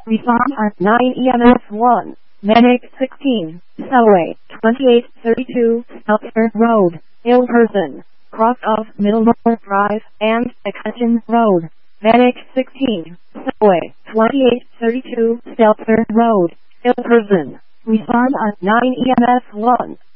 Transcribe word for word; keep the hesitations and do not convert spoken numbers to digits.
Respond at nine E M S one. Medic sixteen. Subway twenty-eight thirty-two. Stelter Road. Ill person. Cross off Middlemore Drive and Extension Road. Medic sixteen. Subway twenty-eight thirty-two. Stelter Road. Ill person. Respond at nine E M S one.